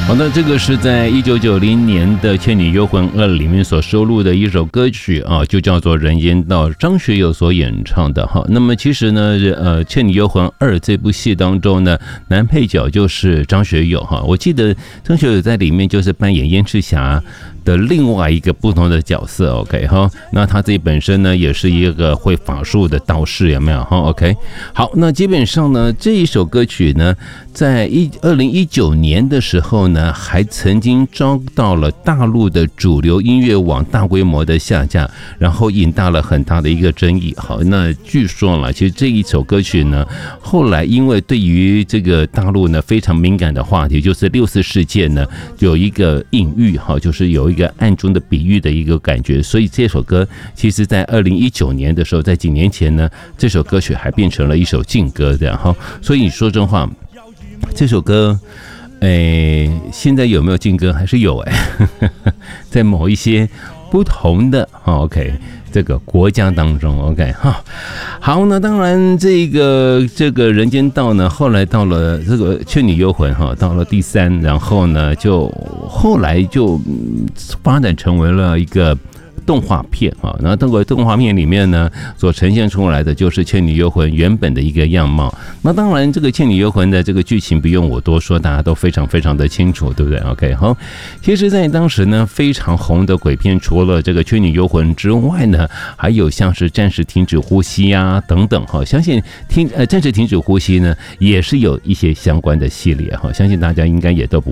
好的，这个是在1990年的《倩女幽魂2》里面所收录的一首歌曲啊，就叫做《人间道》，张学友所演唱的哈。那么其实呢，《倩女幽魂2》这部戏当中呢，男配角就是张学友哈。我记得张学友在里面就是扮演燕赤霞的另外一个不同的角色 ，OK 哈。那他自己本身呢，也是一个会法术的道士，有没有哈 ？OK， 好，那基本上呢，这一首歌曲呢，在2019年的时候呢，还曾经遭到了大陆的主流音乐网大规模的下架，然后引发了很大的一个争议。好，那据说了，其实这一首歌曲呢，后来因为对于这个大陆呢非常敏感的话题，就是6·4事件呢，有一个隐喻哈，就是有一个暗中的比喻的一个感觉，所以这首歌其实在2019年的时候，在几年前呢，这首歌曲还变成了一首禁歌这样哈。所以说真话，这首歌现在有没有禁歌？还是有在某一些不同的OK 这个国家当中 OK 哈。好，那当然这个人间道呢，后来到了这个倩女幽魂哈，到了第3，然后呢就后来就发展成为了一个动画片啊，那这个动画片里面呢，所呈现出来的就是倩女幽魂原本的一个样貌。那当然，这个倩女幽魂的这个剧情不用我多说，大家都非常非常的清楚，对不对 ？OK， 好，其实，在当时呢，非常红的鬼片，除了这个倩女幽魂之外呢，还有像是暂时停止呼吸啊等等哈。相信暂时停止呼吸呢，也是有一些相关的系列哈，相信大家应该也都不